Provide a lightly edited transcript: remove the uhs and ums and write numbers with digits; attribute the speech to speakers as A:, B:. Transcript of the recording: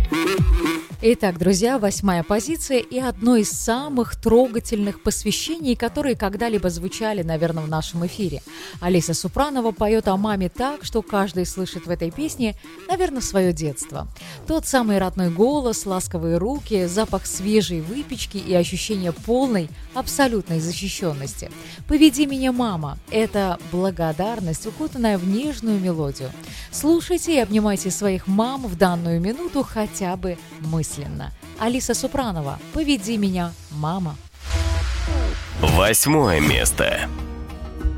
A: Итак, друзья, 8-я позиция и одно из самых трогательных посвящений, которые когда-либо звучали, наверное, в нашем эфире. Олеся Супранова поет о маме так, что каждый слышит в этой песне, наверное, свое детство. Тот самый родной голос, ласковые руки, запах свежей выпечки и ощущение полной, абсолютной защищенности. «Поведи меня, мама» – это благодарность, укутанная в нежную мелодию. Слушайте и обнимайте своих мам в данную минуту хотя бы мысленно. Алиса Супранова, «Поведи меня, мама».
B: 8 место.